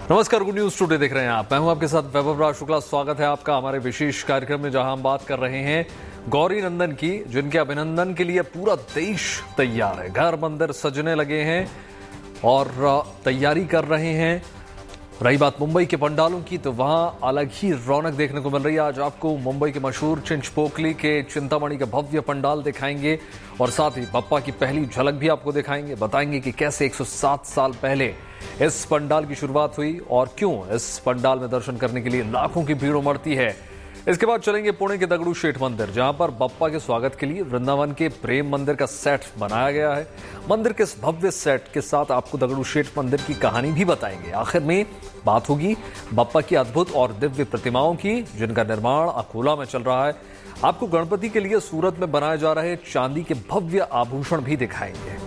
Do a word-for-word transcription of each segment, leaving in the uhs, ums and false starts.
नमस्कार, good news today देख रहे हैं आप। मैं हूं आपके साथ वैभव राज शुक्ला। स्वागत है आपका हमारे विशेष कार्यक्रम में, जहां हम बात कर रहे हैं गौरी नंदन की, जिनके अभिनंदन के लिए पूरा देश तैयार है। घर मंदिर सजने लगे हैं और तैयारी कर रहे हैं। रही बात मुंबई के पंडालों की, तो वहां अलग ही रौनक देखने को मिल रही है। आज आपको मुंबई के मशहूर चिंचपोकली के चिंतामणि का भव्य पंडाल दिखाएंगे और साथ ही बप्पा की पहली झलक भी आपको दिखाएंगे। बताएंगे कि कैसे एक सौ सात साल पहले इस पंडाल की शुरुआत हुई और क्यों इस पंडाल में दर्शन करने के लिए लाखों की भीड़ उमड़ती है। इसके बाद चलेंगे पुणे के दगड़ू शेठ मंदिर, जहां पर बप्पा के स्वागत के लिए वृंदावन के प्रेम मंदिर का सेट बनाया गया है। मंदिर के इस भव्य सेट के साथ आपको दगड़ू शेठ मंदिर की कहानी भी बताएंगे। आखिर में बात होगी बप्पा की अद्भुत और दिव्य प्रतिमाओं की, जिनका निर्माण अकोला में चल रहा है। आपको गणपति के लिए सूरत में बनाए जा रहे चांदी के भव्य आभूषण भी दिखाएंगे।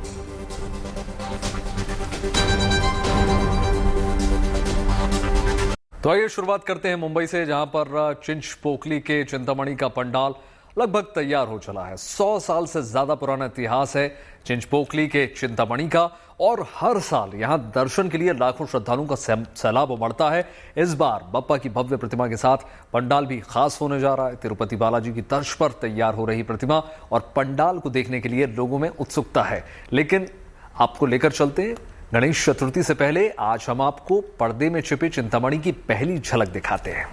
तो आइए शुरुआत करते हैं मुंबई से, जहां पर चिंचपोकली के चिंतामणि का पंडाल लगभग तैयार हो चला है। सौ साल से ज्यादा पुराना इतिहास है चिंचपोकली के चिंतामणि का और हर साल यहां दर्शन के लिए लाखों श्रद्धालुओं का सैलाब उमड़ता है। इस बार बप्पा की भव्य प्रतिमा के साथ पंडाल भी खास होने जा रहा है। तिरुपति बालाजी की तर्ज पर तैयार हो रही प्रतिमा और पंडाल को देखने के लिए लोगों में उत्सुकता है। लेकिन आपको लेकर चलते हैं गणेश चतुर्थी से पहले। आज हम आपको पर्दे में छिपे चिंतामणि की पहली झलक दिखाते हैं।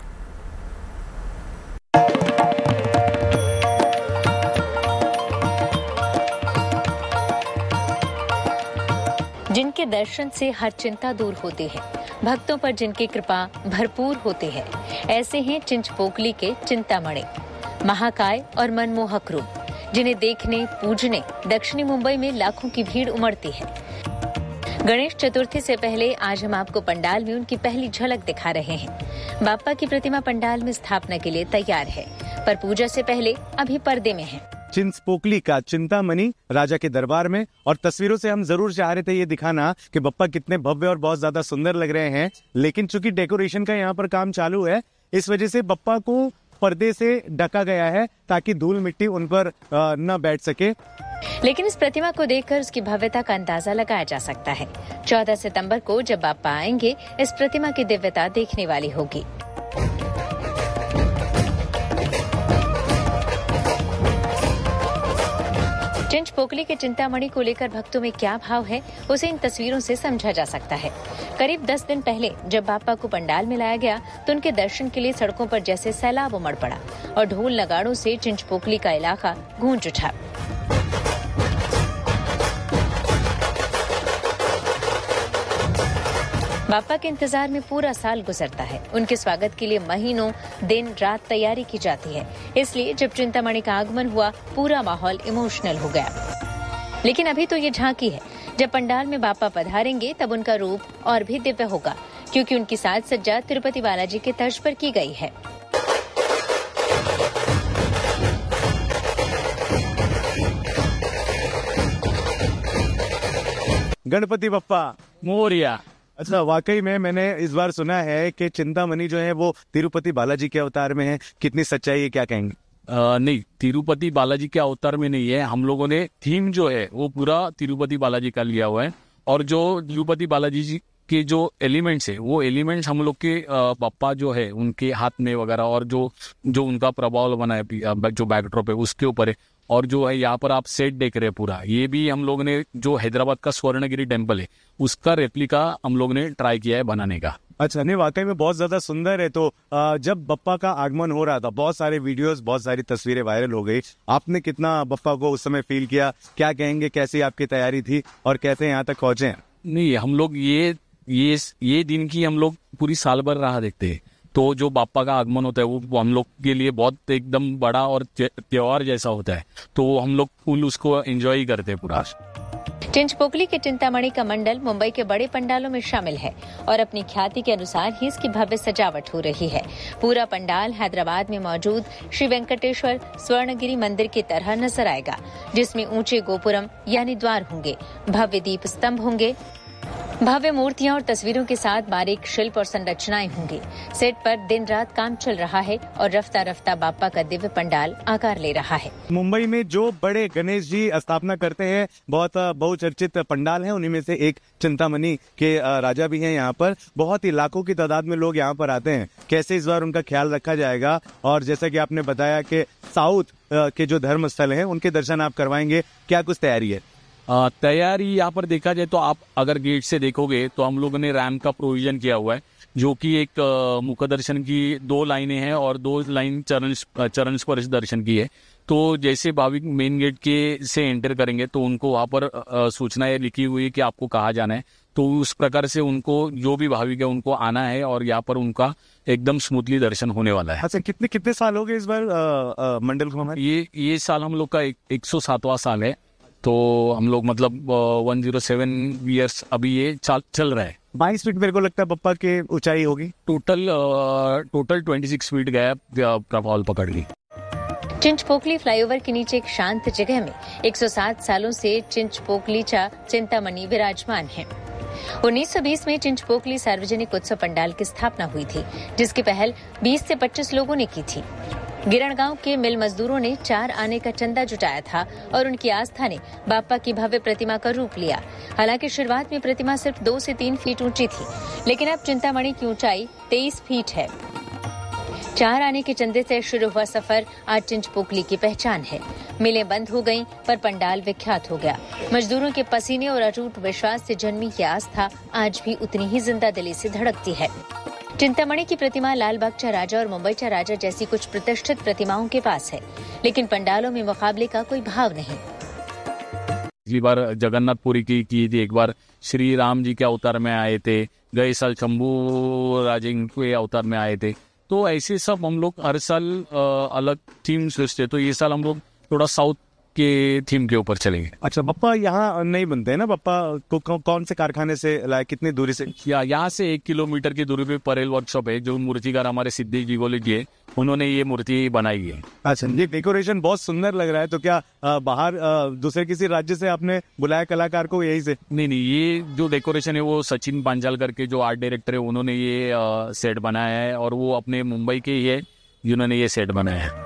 जिनके दर्शन से हर चिंता दूर होती है, भक्तों पर जिनकी कृपा भरपूर होती है, ऐसे हैं चिंचपोकली के चिंतामणि। महाकाय और मनमोहक रूप, जिन्हें देखने पूजने दक्षिणी मुंबई में लाखों की भीड़ उमड़ती है। गणेश चतुर्थी से पहले आज हम आपको पंडाल में उनकी पहली झलक दिखा रहे हैं। बाप्पा की प्रतिमा पंडाल में स्थापना के लिए तैयार है, पर पूजा से पहले अभी पर्दे में है। चिंचपोकली का चिंतामणि राजा के दरबार में, और तस्वीरों से हम जरूर चाह रहे थे ये दिखाना कि बप्पा कितने भव्य और बहुत ज्यादा सुंदर लग रहे हैं। लेकिन चूंकि डेकोरेशन का यहाँ पर काम चालू है, इस वजह से बप्पा को पर्दे से ढका गया है ताकि धूल मिट्टी उन पर न बैठ सके। लेकिन इस प्रतिमा को देखकर उसकी भव्यता का अंदाजा लगाया जा सकता है। चौदह सितंबर को जब बाप्पा आएंगे, इस प्रतिमा की दिव्यता देखने वाली होगी। चिंचपोकली के चिंतामणि को लेकर भक्तों में क्या भाव है, उसे इन तस्वीरों से समझा जा सकता है। करीब दस दिन पहले जब बाप्पा को पंडाल में लाया गया, तो उनके दर्शन के लिए सड़कों पर जैसे सैलाब उमड़ पड़ा और ढोल नगाड़ों से चिंचपोकली का इलाका गूंज उठा। बाप्पा के इंतजार में पूरा साल गुजरता है। उनके स्वागत के लिए महीनों दिन रात तैयारी की जाती है। इसलिए जब चिंतामणि का आगमन हुआ, पूरा माहौल इमोशनल हो गया। लेकिन अभी तो ये झांकी है। जब पंडाल में बाप्पा पधारेंगे, तब उनका रूप और भी दिव्य होगा, क्योंकि उनकी साज सज्जा तिरुपति बालाजी के तर्ज पर की गई है। गणपति बप्पा मोरिया। अच्छा, वाकई में मैंने इस बार सुना है कि चिंतामणि जो है वो तिरुपति बालाजी के अवतार में है। कितनी सच्चाई है, क्या कहेंगे? आ, नहीं, तिरुपति बालाजी के अवतार में नहीं है। हम लोगों ने थीम जो है वो पूरा तिरुपति बालाजी का लिया हुआ है, और जो तिरुपति बालाजी जी के जो एलिमेंट्स है, वो एलिमेंट्स हम लोग के बप्पा जो है उनके हाथ में वगैरह, और जो जो उनका प्रभाव बना है, जो बैकड्रॉप है उसके ऊपर है। और जो है यहाँ पर आप सेट देख रहे हैं पूरा, ये भी हम लोग ने जो हैदराबाद का स्वर्णगिरी टेम्पल है उसका रेप्लिका हम लोग ने ट्राई किया है बनाने का। अच्छा, नहीं वाकई में बहुत ज्यादा सुंदर है। तो जब बप्पा का आगमन हो रहा था, बहुत सारे वीडियोस, बहुत सारी तस्वीरें वायरल हो गई। आपने कितना बप्पा को उस समय फील किया? क्या कहेंगे, कैसी आपकी तैयारी थी और कैसे यहाँ तक पहुंचे हैं? नहीं, हम लोग ये ये ये दिन की हम लोग पूरी साल भर राह देखते हैं। तो जो बाप्पा का आगमन होता है वो हम लोग के लिए बहुत एकदम बड़ा और त्योहार जैसा होता है, तो हम लोग फुल उसको एंजॉय करते हैं पूरा। चिंचपोकली के चिंतामणि का मंडल मुंबई के बड़े पंडालों में शामिल है और अपनी ख्याति के अनुसार ही इसकी भव्य सजावट हो रही है। पूरा पंडाल हैदराबाद में मौजूद श्री वेंकटेश्वर स्वर्णगिरी मंदिर की तरह नजर आएगा, जिसमें ऊंचे गोपुरम यानी द्वार होंगे, भव्य दीप स्तंभ होंगे भव्य मूर्तियां और तस्वीरों के साथ बारीक शिल्प और संरचनाएं होंगी। सेट पर दिन रात काम चल रहा है और रफ्ता रफ्ता बाप्पा का दिव्य पंडाल आकार ले रहा है। मुंबई में जो बड़े गणेश जी स्थापना करते हैं, बहुत बहुचर्चित पंडाल है, उन्हीं में से एक चिंतामणि के राजा भी हैं। यहाँ पर बहुत ही लाखों की तादाद में लोग यहाँ पर आते हैं। कैसे इस बार उनका ख्याल रखा जाएगा, और जैसा कि आपने बताया कि साउथ के जो धर्म स्थल हैं उनके दर्शन आप करवाएंगे, क्या कुछ तैयारी है? आ, तैयारी यहाँ पर देखा जाए तो आप अगर गेट से देखोगे तो हम लोगों ने रैंप का प्रोविजन किया हुआ है, जो कि एक मुख दर्शन की दो लाइनें हैं और दो लाइन चरण चरण स्पर्श दर्शन की है। तो जैसे भाविक मेन गेट के से एंटर करेंगे तो उनको वहाँ पर सूचनाएं लिखी हुई है कि आपको कहाँ जाना है, तो उस प्रकार से उनको जो भी भाविक है उनको आना है और यहाँ पर उनका एकदम स्मूथली दर्शन होने वाला है। अच्छा, कितने कितने साल हो गए इस बार आ, आ, मंडल को हमारे? ये ये साल हम लोग का एक सौ सातवां साल है, तो हम लोग मतलब वन जीरो सेवन ईयर्स अभी ये चल चल रहा है। बाईस फीट मेरे को लगता है बप्पा की ऊंचाई होगी। Total total twenty six feet गया प्रभाव पकड़ ली। चिंचपोकली फ्लाईओवर के नीचे एक शांत जगह में एक सौ सात सालों से चिंचपोकलीचा चिंतामणि विराजमान है। उन्नीस सौ बीस में चिंचपोकली सार्वजनिक उत्सव पंडाल की स्थापना हुई थी, जिसकी पहल बीस से पच्चीस लोगों ने की थी। गिरण गांव के मिल मजदूरों ने चार आने का चंदा जुटाया था और उनकी आस्था ने बाप्पा की भव्य प्रतिमा का रूप लिया। हालांकि शुरुआत में प्रतिमा सिर्फ दो से तीन फीट ऊंची थी, लेकिन अब चिंतामणि की ऊंचाई तेईस फीट है। चार आने के चंदे से शुरू हुआ सफर आज चिंचपोकली की पहचान है। मिलें बंद हो गईं, पर पंडाल विख्यात हो गया। मजदूरों के पसीने और अटूट विश्वास से जन्मी ये आस्था आज भी उतनी ही जिंदा दिली से धड़कती है। चिंतामणि की प्रतिमा लालबागचा राजा और मुंबईचा राजा जैसी कुछ प्रतिष्ठित प्रतिमाओं के पास है, लेकिन पंडालों में मुकाबले का कोई भाव नहीं। पिछली बार जगन्नाथपुरी की की थी, एक बार श्री राम जी के अवतार में आए थे, गए साल शंभू राजे के अवतार में आए थे। तो ऐसे सब हम लोग हर साल अलग थीम सोचते, तो ये साल हम लोग थोड़ा साउथ के थीम के ऊपर चलेंगे। अच्छा, बप्पा यहाँ नहीं बनते हैं ना? बप्पा को कौ, कौन से कारखाने से लाए, कितनी दूरी से? या यहाँ से एक किलोमीटर की दूरी पे परेल वर्कशॉप है, जो मूर्तिकार हमारे सिद्धेश जीगोले जी है, उन्होंने ये मूर्ति बनाई है। अच्छा, ये डेकोरेशन बहुत सुंदर लग रहा है। तो क्या आ, बाहर आ, दूसरे किसी राज्य से आपने बुलाया कलाकार को, यही से? नहीं नहीं, ये जो डेकोरेशन है वो सचिन पांचाल करके जो आर्ट डायरेक्टर है उन्होंने ये आ, सेट बनाया है, और वो अपने मुंबई के ही है जिन्होंने ये सेट बनाया है।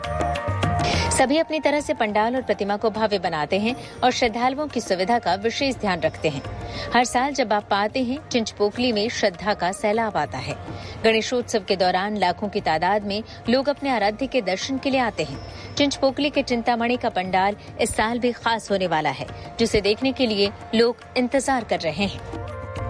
सभी अपनी तरह से पंडाल और प्रतिमा को भव्य बनाते हैं और श्रद्धालुओं की सुविधा का विशेष ध्यान रखते हैं। हर साल जब आप आते हैं, चिंचपोकली में श्रद्धा का सैलाब आता है। गणेशोत्सव के दौरान लाखों की तादाद में लोग अपने आराध्य के दर्शन के लिए आते हैं। चिंचपोकली के चिंतामणि का पंडाल इस साल भी खास होने वाला है, जिसे देखने के लिए लोग इंतजार कर रहे हैं।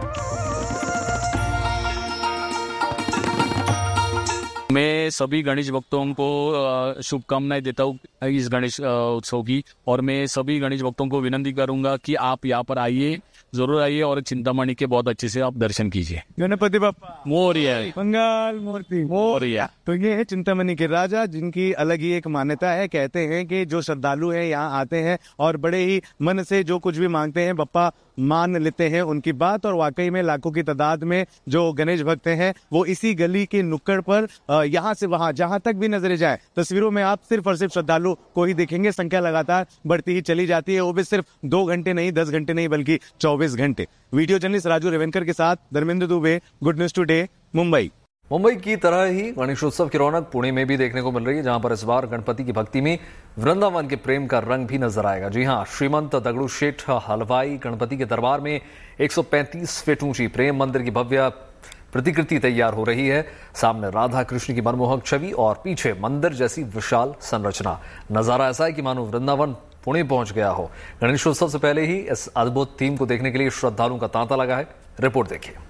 मैं सभी गणेश भक्तों को शुभकामनाएं देता हूँ इस गणेश उत्सव की, और मैं सभी गणेश भक्तों को विनती करूंगा कि आप यहाँ पर आइए, जरूर आइए और चिंतामणि के बहुत अच्छे से आप दर्शन कीजिए। गणपति बप्पा मोरया, मंगल मूर्ति मोरया। तो ये है चिंतामणि के राजा, जिनकी अलग ही एक मान्यता है। कहते हैं कि जो श्रद्धालु हैं यहाँ आते हैं और बड़े ही मन से जो कुछ भी मांगते हैं बप्पा मान लेते हैं उनकी बात। और वाकई में लाखों की तादाद में जो गणेश भक्त हैं वो इसी गली के नुक्कड़ पर यहाँ से वहां जहां तक भी नजरें जाए, तस्वीरों में आप सिर्फ और सिर्फ श्रद्धालु को ही देखेंगे। संख्या लगातार बढ़ती ही चली जाती है, वो भी सिर्फ दो घंटे नहीं, दस घंटे नहीं, बल्कि चौबीस घंटे। वीडियो जर्नलिस्ट राजू रेवेनकर के साथ Dharmendra Dubey, good news today, Mumbai. Mumbai की तरह ही गणेशोत्सव की रौनक पुणे में भी देखने को मिल रही है, जहां पर इस बार गणपति की भक्ति में वृंदावन के प्रेम का रंग भी नजर आएगा। जी हां, श्रीमंत दगड़ू शेठ हलवाई गणपति के दरबार में एक सौ पैंतीस फीट ऊंची प्रेम मंदिर की भव्य प्रतिकृति तैयार हो रही है। सामने राधा कृष्ण की मनमोहक छवि और पीछे मंदिर जैसी विशाल संरचना। नजारा ऐसा है कि मानो वृंदावन पुणे पहुंच गया हो। गणेशोत्सव से पहले ही इस अद्भुत थीम को देखने के लिए श्रद्धालुओं का तांता लगा है। रिपोर्ट देखिए।